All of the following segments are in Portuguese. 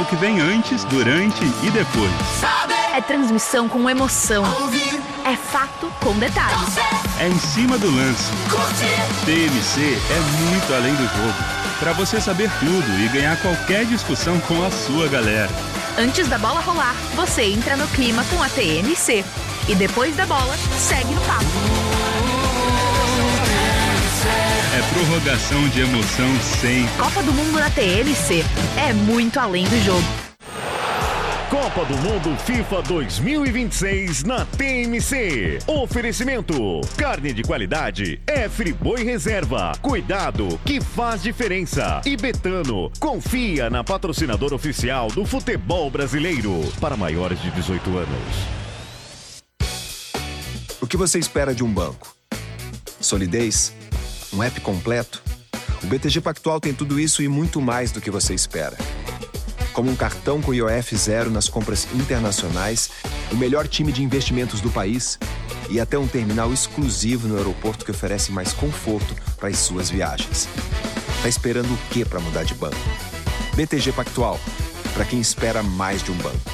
o que vem antes, durante e depois. É transmissão com emoção. É fato com detalhes. É em cima do lance. TMC é muito além do jogo. Para você saber tudo e ganhar qualquer discussão com a sua galera. Antes da bola rolar, você entra no clima com a TMC. E depois da bola, segue no papo. É prorrogação de emoção sem. Copa do Mundo na TMC. É muito além do jogo. Copa do Mundo FIFA 2026 na TMC. Oferecimento: carne de qualidade é Friboi Reserva. Cuidado que faz diferença. E Betano, confia na patrocinadora oficial do futebol brasileiro. Para maiores de 18 anos. O que você espera de um banco? Solidez? Um app completo? O BTG Pactual tem tudo isso e muito mais do que você espera. Como um cartão com IOF zero nas compras internacionais, o melhor time de investimentos do país e até um terminal exclusivo no aeroporto que oferece mais conforto para as suas viagens. Tá esperando o quê para mudar de banco? BTG Pactual, para quem espera mais de um banco.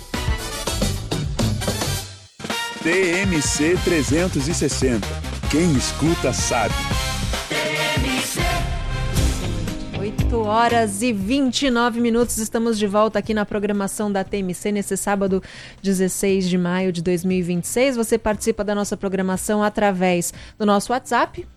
TMC 360. Quem escuta sabe. 8h29, estamos de volta aqui na programação da TMC nesse sábado 16 de maio de 2026. Você participa da nossa programação através do nosso WhatsApp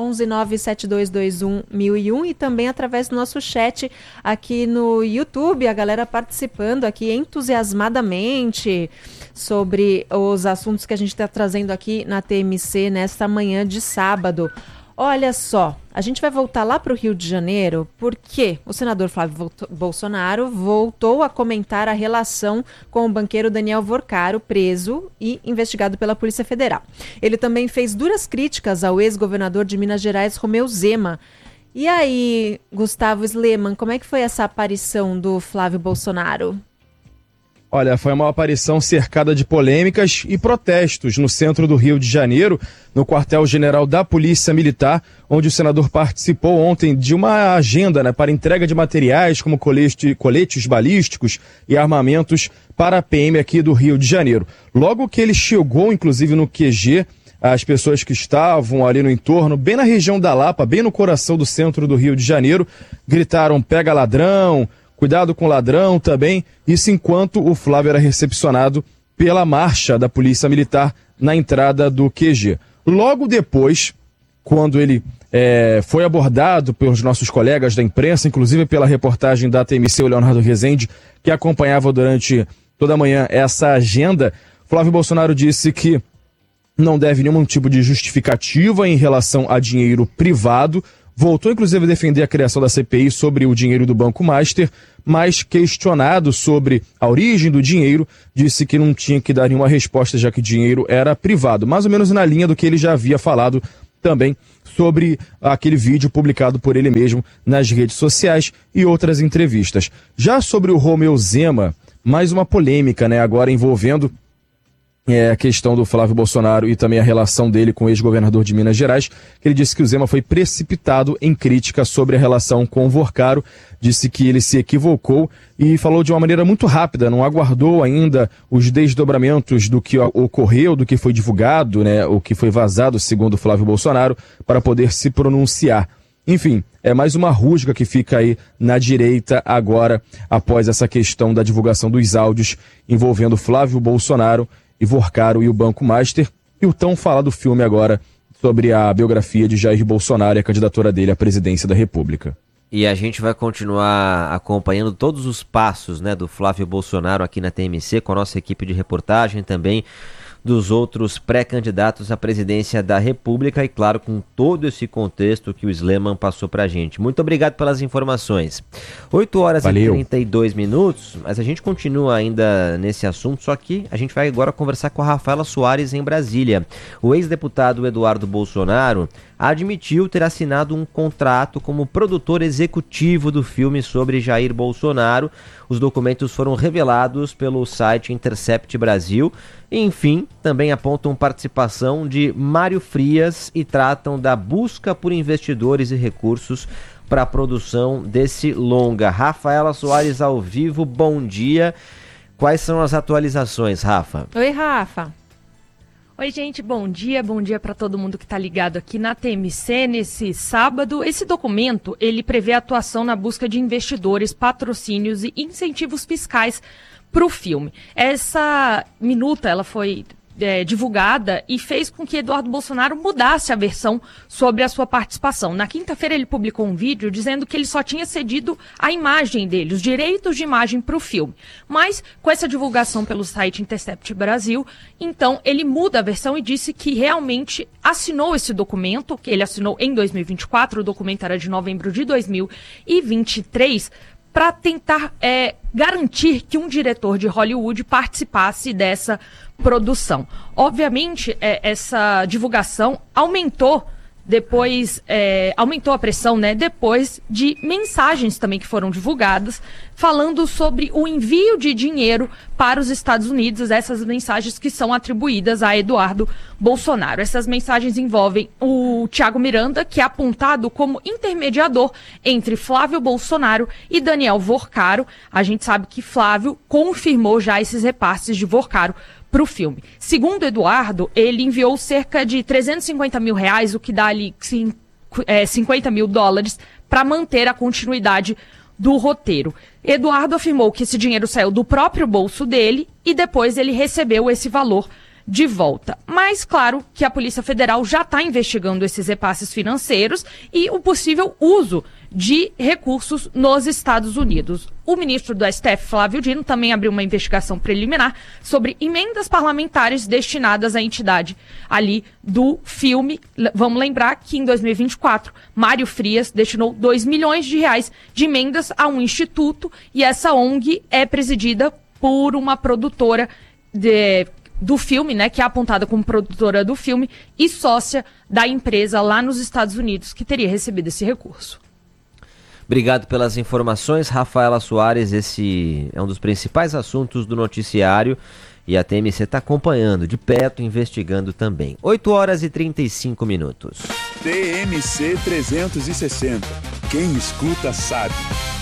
11972211001 e também através do nosso chat aqui no YouTube, a galera participando aqui entusiasmadamente sobre os assuntos que a gente está trazendo aqui na TMC nesta manhã de sábado. Olha só, a gente vai voltar lá para o Rio de Janeiro porque o senador Flávio Bolsonaro voltou a comentar a relação com o banqueiro Daniel Vorcaro, preso e investigado pela Polícia Federal. Ele também fez duras críticas ao ex-governador de Minas Gerais, Romeu Zema. E aí, Gustavo Sleman, como é que foi essa aparição do Flávio Bolsonaro? Olha, foi uma aparição cercada de polêmicas e protestos no centro do Rio de Janeiro, no quartel-general da Polícia Militar, onde o senador participou ontem de uma agenda, para entrega de materiais como coletes balísticos e armamentos para a PM aqui do Rio de Janeiro. Logo que ele chegou, inclusive no QG, as pessoas que estavam ali no entorno, bem na região da Lapa, bem no coração do centro do Rio de Janeiro, gritaram: "Pega ladrão! Cuidado com o ladrão" também, isso enquanto o Flávio era recepcionado pela marcha da Polícia Militar na entrada do QG. Logo depois, quando ele foi abordado pelos nossos colegas da imprensa, inclusive pela reportagem da TMC, o Leonardo Rezende, que acompanhava durante toda a manhã essa agenda, Flávio Bolsonaro disse que não deve nenhum tipo de justificativa em relação a dinheiro privado. Voltou, inclusive, a defender a criação da CPI sobre o dinheiro do Banco Master, mas questionado sobre a origem do dinheiro, disse que não tinha que dar nenhuma resposta, já que o dinheiro era privado. Mais ou menos na linha do que ele já havia falado também sobre aquele vídeo publicado por ele mesmo nas redes sociais e outras entrevistas. Já sobre o Romeu Zema, mais uma polêmica, agora envolvendo a questão do Flávio Bolsonaro e também a relação dele com o ex-governador de Minas Gerais, que ele disse que o Zema foi precipitado em crítica sobre a relação com o Vorcaro, disse que ele se equivocou e falou de uma maneira muito rápida, não aguardou ainda os desdobramentos do que ocorreu, do que foi divulgado, o que foi vazado, segundo o Flávio Bolsonaro, para poder se pronunciar. Enfim, é mais uma rusga que fica aí na direita agora, após essa questão da divulgação dos áudios envolvendo Flávio Bolsonaro e Vorcaro e o Banco Master, e o tão falado filme agora sobre a biografia de Jair Bolsonaro e a candidatura dele à presidência da República. E a gente vai continuar acompanhando todos os passos do Flávio Bolsonaro aqui na TMC, com a nossa equipe de reportagem também, dos outros pré-candidatos à presidência da República e, claro, com todo esse contexto que o Sleman passou pra gente. Muito obrigado pelas informações. 8h e 32 minutos, mas a gente continua ainda nesse assunto, só que a gente vai agora conversar com a Rafaela Soares em Brasília. O ex-deputado Eduardo Bolsonaro admitiu ter assinado um contrato como produtor executivo do filme sobre Jair Bolsonaro. Os documentos foram revelados pelo site Intercept Brasil. Enfim, também apontam participação de Mário Frias e tratam da busca por investidores e recursos para a produção desse longa. Rafaela Soares ao vivo, bom dia. Quais são as atualizações, Rafa? Oi, Rafa. Oi, gente, bom dia para todo mundo que está ligado aqui na TMC nesse sábado. Esse documento, ele prevê a atuação na busca de investidores, patrocínios e incentivos fiscais para o filme. Essa minuta, ela foi divulgada e fez com que Eduardo Bolsonaro mudasse a versão sobre a sua participação. Na quinta-feira ele publicou um vídeo dizendo que ele só tinha cedido a imagem dele, os direitos de imagem para o filme. Mas, com essa divulgação pelo site Intercept Brasil, então ele muda a versão e disse que realmente assinou esse documento, que ele assinou em 2024, o documento era de novembro de 2023, para tentar garantir que um diretor de Hollywood participasse dessa produção. Obviamente, essa divulgação aumentou a pressão, né, depois de mensagens também que foram divulgadas, falando sobre o envio de dinheiro para os Estados Unidos, essas mensagens que são atribuídas a Eduardo Bolsonaro. Essas mensagens envolvem o Thiago Miranda, que é apontado como intermediador entre Flávio Bolsonaro e Daniel Vorcaro. A gente sabe que Flávio confirmou já esses repasses de Vorcaro para o filme. Segundo Eduardo, ele enviou cerca de R$350 mil, o que dá ali $50 mil, para manter a continuidade do roteiro. Eduardo afirmou que esse dinheiro saiu do próprio bolso dele e depois ele recebeu esse valor de volta. Mas, claro, que a Polícia Federal já está investigando esses repasses financeiros e o possível uso de recursos nos Estados Unidos. O ministro do STF, Flávio Dino, também abriu uma investigação preliminar sobre emendas parlamentares destinadas à entidade ali do filme. Vamos lembrar que em 2024, Mário Frias destinou R$2 milhões de emendas a um instituto e essa ONG é presidida por uma produtora do filme, né, que é apontada como produtora do filme e sócia da empresa lá nos Estados Unidos que teria recebido esse recurso. Obrigado pelas informações, Rafaela Soares. Esse é um dos principais assuntos do noticiário e a TMC está acompanhando de perto, investigando também. 8h35. TMC 360. Quem escuta sabe.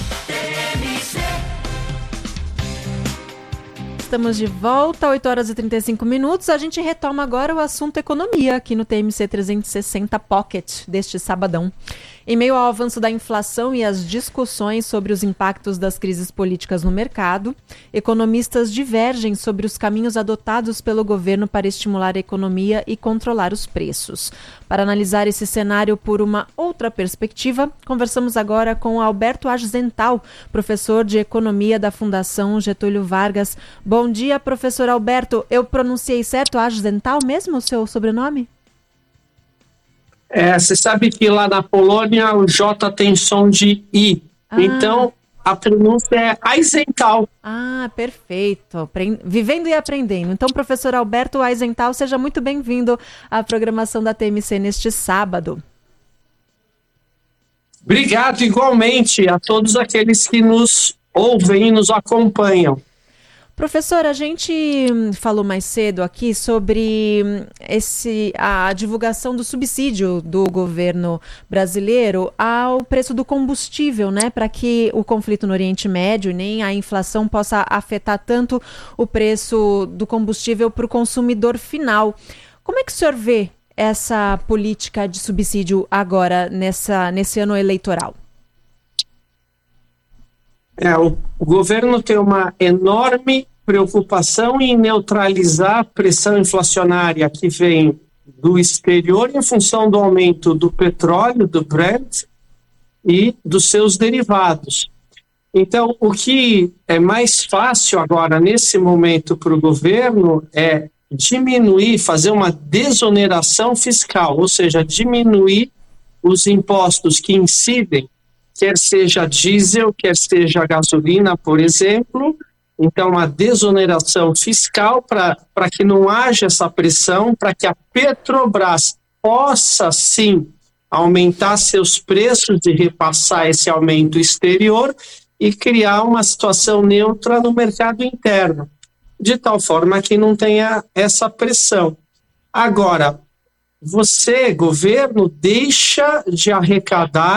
Estamos de volta, 8h35. A gente retoma agora o assunto economia aqui no TMC 360 Pocket deste sabadão. Em meio ao avanço da inflação e às discussões sobre os impactos das crises políticas no mercado, economistas divergem sobre os caminhos adotados pelo governo para estimular a economia e controlar os preços. Para analisar esse cenário por uma outra perspectiva, conversamos agora com Alberto Argental, professor de economia da Fundação Getúlio Vargas. Bom dia, professor Alberto. Eu pronunciei certo Argental mesmo, o seu sobrenome? Você sabe que lá na Polônia o J tem som de I. Então, a pronúncia é Eisenthal. Perfeito. Vivendo e aprendendo. Então, professor Alberto Eisenthal, seja muito bem-vindo à programação da TMC neste sábado. Obrigado, igualmente, a todos aqueles que nos ouvem e nos acompanham. Professor, a gente falou mais cedo aqui sobre a divulgação do subsídio do governo brasileiro ao preço do combustível, né? Para que o conflito no Oriente Médio nem a inflação possa afetar tanto o preço do combustível para o consumidor final. Como é que o senhor vê essa política de subsídio agora, nesse ano eleitoral? O governo tem uma enorme preocupação em neutralizar a pressão inflacionária que vem do exterior em função do aumento do petróleo, do Brent e dos seus derivados. Então, o que é mais fácil agora, nesse momento, para o governo é diminuir, fazer uma desoneração fiscal, ou seja, diminuir os impostos que incidem, quer seja diesel, quer seja gasolina, por exemplo. Então, uma desoneração fiscal para que não haja essa pressão, para que a Petrobras possa, sim, aumentar seus preços e repassar esse aumento exterior e criar uma situação neutra no mercado interno, de tal forma que não tenha essa pressão. Agora, você, governo, deixa de arrecadar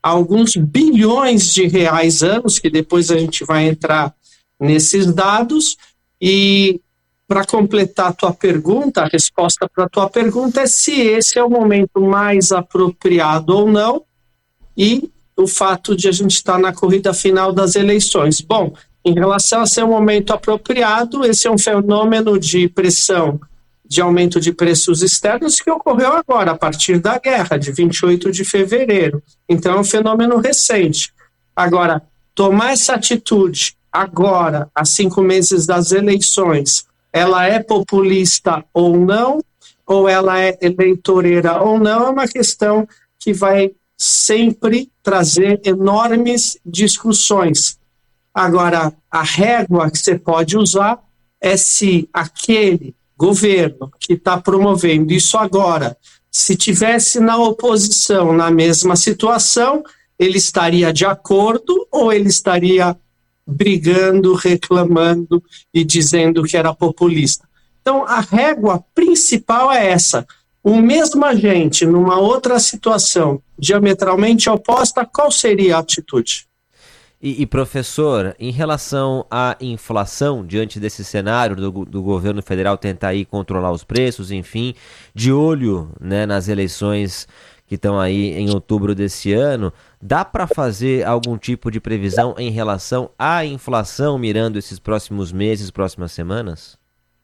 alguns bilhões de reais anos, que depois a gente vai entrar nesses dados. E para completar a tua pergunta, a resposta para a tua pergunta é se esse é o momento mais apropriado ou não, e o fato de a gente estar na corrida final das eleições. Bom, em relação a ser um momento apropriado, esse é um fenômeno de pressão, de aumento de preços externos que ocorreu agora, a partir da guerra, de 28 de fevereiro. Então, é um fenômeno recente. Agora, tomar essa atitude agora, a 5 meses das eleições, ela é populista ou não, ou ela é eleitoreira ou não, é uma questão que vai sempre trazer enormes discussões. Agora, a régua que você pode usar é se aquele governo que está promovendo isso agora, se tivesse na oposição na mesma situação, ele estaria de acordo ou ele estaria brigando, reclamando e dizendo que era populista. Então, a régua principal é essa. O mesmo agente, numa outra situação diametralmente oposta, qual seria a atitude? E professor, em relação à inflação, diante desse cenário do governo federal tentar aí controlar os preços, enfim, de olho, né, nas eleições que estão aí em outubro desse ano, dá para fazer algum tipo de previsão em relação à inflação mirando esses próximos meses, próximas semanas?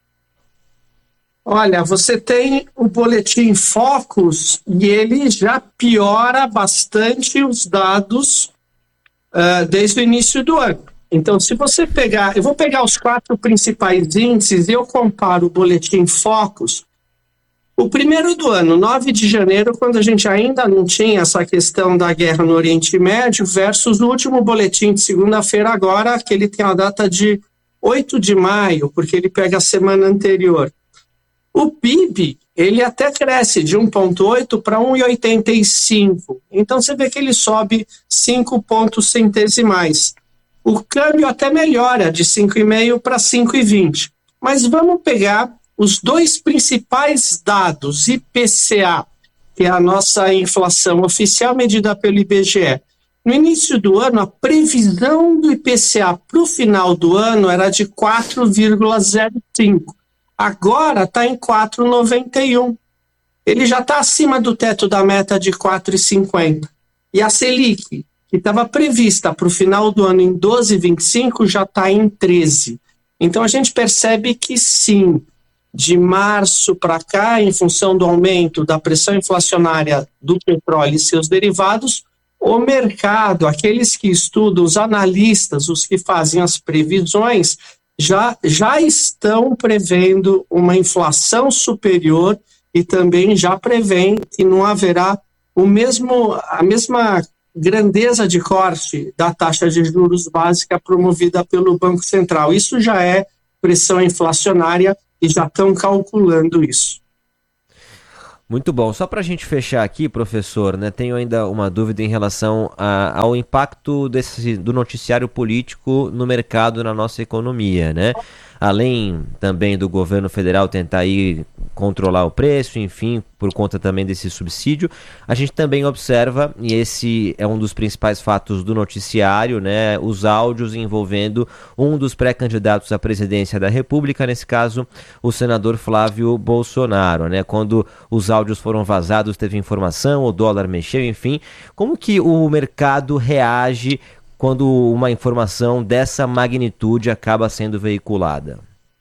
Olha, você tem o Boletim Focus e ele já piora bastante os dados desde o início do ano. Então, se você pegar, eu vou pegar os 4 principais índices e eu comparo o Boletim Focus. O primeiro do ano, 9 de janeiro, quando a gente ainda não tinha essa questão da guerra no Oriente Médio, versus o último boletim de segunda-feira agora, que ele tem a data de 8 de maio, porque ele pega a semana anterior. O PIB, ele até cresce de 1,8 para 1,85. Então, você vê que ele sobe 5 pontos centesimais. O câmbio até melhora de 5,5 para 5,20. Mas vamos pegar os 2 principais dados, IPCA, que é a nossa inflação oficial medida pelo IBGE. No início do ano, a previsão do IPCA para o final do ano era de 4,05. Agora está em 4,91. Ele já está acima do teto da meta de 4,50. E a Selic, que estava prevista para o final do ano em 12,25, já está em 13. Então a gente percebe que sim, de março para cá, em função do aumento da pressão inflacionária do petróleo e seus derivados, o mercado, aqueles que estudam, os analistas, os que fazem as previsões, já estão prevendo uma inflação superior e também já prevêem que não haverá a mesma grandeza de corte da taxa de juros básica promovida pelo Banco Central. Isso já é pressão inflacionária e já estão calculando isso. Muito bom. Só para a gente fechar aqui, professor, né, tenho ainda uma dúvida em relação ao impacto do noticiário político no mercado, na nossa economia, né? Além também do governo federal tentar aí controlar o preço, enfim, por conta também desse subsídio, a gente também observa, e esse é um dos principais fatos do noticiário, né, os áudios envolvendo um dos pré-candidatos à presidência da República, nesse caso o senador Flávio Bolsonaro, né? Quando os áudios foram vazados, teve informação, o dólar mexeu, enfim. Como que o mercado reage quando uma informação dessa magnitude acaba sendo veiculada?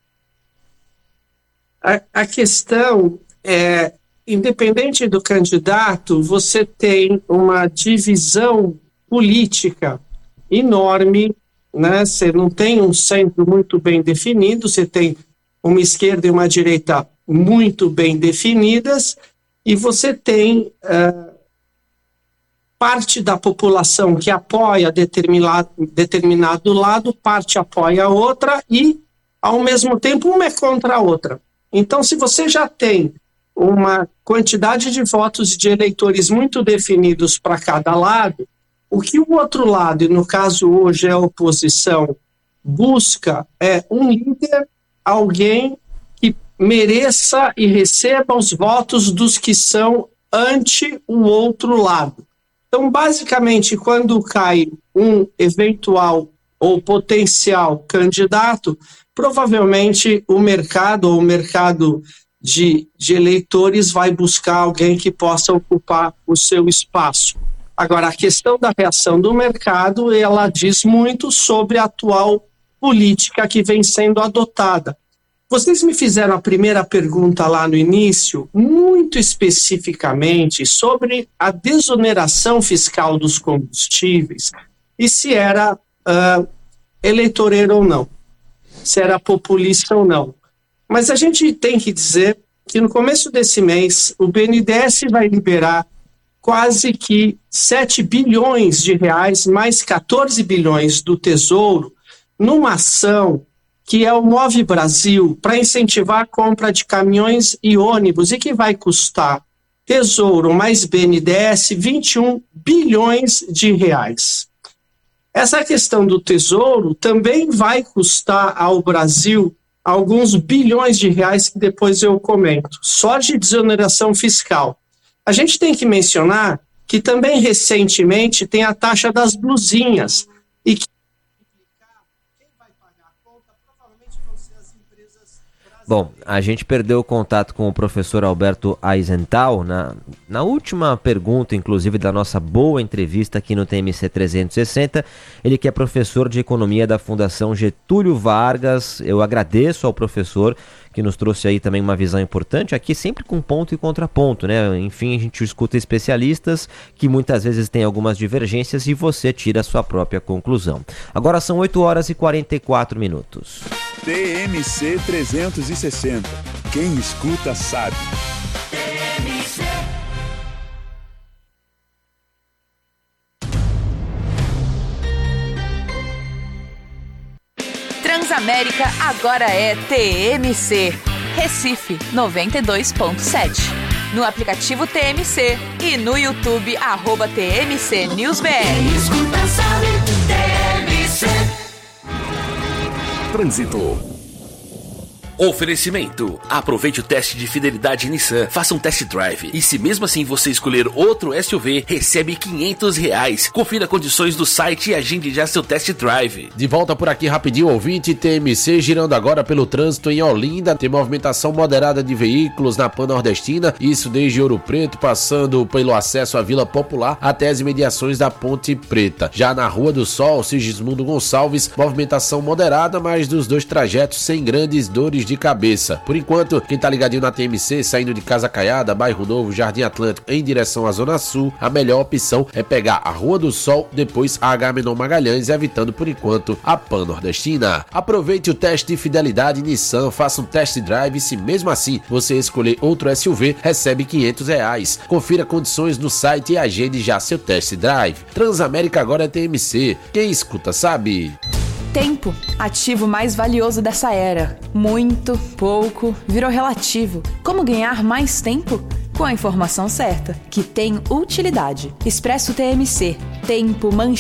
A questão é, independente do candidato, você tem uma divisão política enorme, né? Você não tem um centro muito bem definido, você tem uma esquerda e uma direita muito bem definidas, e você tem parte da população que apoia determinado lado, parte apoia outra e, ao mesmo tempo, uma é contra a outra. Então, se você já tem uma quantidade de votos de eleitores muito definidos para cada lado, o que o outro lado, e no caso hoje é a oposição, busca é um líder, alguém que mereça e receba os votos dos que são ante o outro lado. Então, basicamente, quando cai um eventual ou potencial candidato, provavelmente o mercado de eleitores vai buscar alguém que possa ocupar o seu espaço. Agora, a questão da reação do mercado, ela diz muito sobre a atual política que vem sendo adotada. Vocês me fizeram a primeira pergunta lá no início, muito especificamente, sobre a desoneração fiscal dos combustíveis e se era eleitoreiro ou não, se era populista ou não. Mas a gente tem que dizer que no começo desse mês o BNDES vai liberar quase que 7 bilhões de reais, mais 14 bilhões do Tesouro, numa ação que é o Move Brasil, para incentivar a compra de caminhões e ônibus, e que vai custar Tesouro mais BNDES 21 bilhões de reais. Essa questão do Tesouro também vai custar ao Brasil alguns bilhões de reais, que depois eu comento, só de desoneração fiscal. A gente tem que mencionar que também recentemente tem a taxa das blusinhas, e que Bom, a gente perdeu o contato com o professor Alberto Aizental na última pergunta, inclusive, da nossa boa entrevista aqui no TMC 360. Ele que é professor de Economia da Fundação Getúlio Vargas. Eu agradeço ao professor que nos trouxe aí também uma visão importante, aqui sempre com ponto e contraponto, né? Enfim, a gente escuta especialistas que muitas vezes têm algumas divergências e você tira a sua própria conclusão. Agora são 8h44. TMC 360. Quem escuta sabe. Transamérica agora é TMC. Recife 92.7. No aplicativo TMC e no YouTube @TMC NewsBR. Escuta, sabe, TMC. Trânsito. Oferecimento. Aproveite o teste de fidelidade Nissan. Faça um test drive. E se mesmo assim você escolher outro SUV, recebe R$500. Confira condições do site e agende já seu test drive. De volta por aqui rapidinho, ouvinte. TMC girando agora pelo trânsito em Olinda. Tem movimentação moderada de veículos na Pan-Nordestina. Isso desde Ouro Preto, passando pelo acesso à Vila Popular até as imediações da Ponte Preta. Já na Rua do Sol, Sigismundo Gonçalves, movimentação moderada, mas dos dois trajetos sem grandes dores de cabeça. Por enquanto, quem tá ligadinho na TMC, saindo de Casa Caiada, Bairro Novo, Jardim Atlântico, em direção à Zona Sul, a melhor opção é pegar a Rua do Sol, depois a Agamenon Magalhães, evitando por enquanto a Pan-Nordestina. Aproveite o teste de fidelidade Nissan, faça um test drive e se mesmo assim você escolher outro SUV, recebe R$500. Confira condições no site e agende já seu test drive. Transamérica agora é TMC. Quem escuta sabe. Tempo, ativo mais valioso dessa era. Muito, pouco, virou relativo. Como ganhar mais tempo? Com a informação certa, que tem utilidade. Expresso TMC. Tempo,